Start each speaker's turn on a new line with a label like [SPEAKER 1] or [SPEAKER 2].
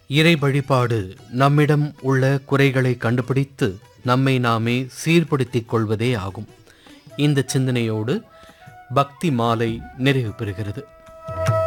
[SPEAKER 1] இறை வழிபாடு நம்மிடம் உள்ள குறைகளை கண்டுபிடித்து நம்மை நாமே சீர்படுத்திக் கொள்வதே ஆகும். இந்த சிந்தனையோடு பக்தி மாலை நிறைவு பெறுகிறது.